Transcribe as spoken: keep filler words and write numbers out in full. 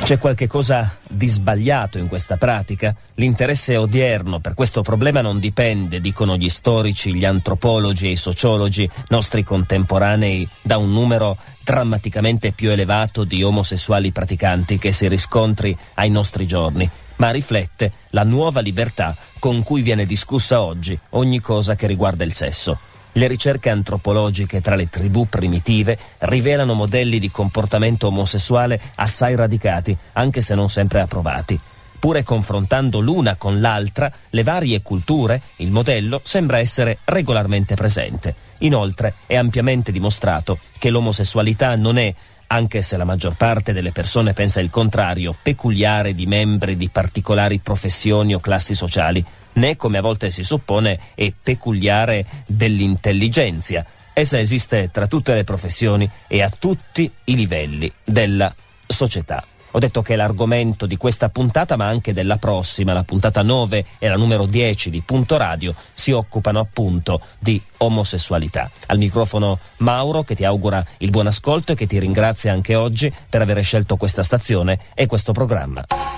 C'è qualche cosa di sbagliato in questa pratica? L'interesse odierno per questo problema non dipende, dicono gli storici, gli antropologi e i sociologi, nostri contemporanei, da un numero drammaticamente più elevato di omosessuali praticanti che si riscontri ai nostri giorni, ma riflette la nuova libertà con cui viene discussa oggi ogni cosa che riguarda il sesso. Le ricerche antropologiche tra le tribù primitive rivelano modelli di comportamento omosessuale assai radicati, anche se non sempre approvati. Pure confrontando l'una con l'altra, le varie culture, il modello sembra essere regolarmente presente. Inoltre, è ampiamente dimostrato che l'omosessualità non è, anche se la maggior parte delle persone pensa il contrario, peculiare di membri di particolari professioni o classi sociali, né, come a volte si suppone, è peculiare dell'intelligenza. Essa esiste tra tutte le professioni e a tutti i livelli della società. Ho detto che l'argomento di questa puntata, ma anche della prossima, la puntata nove e la numero dieci di Punto Radio, si occupano appunto di omosessualità. Al microfono Mauro, che ti augura il buon ascolto e che ti ringrazia anche oggi per aver scelto questa stazione e questo programma.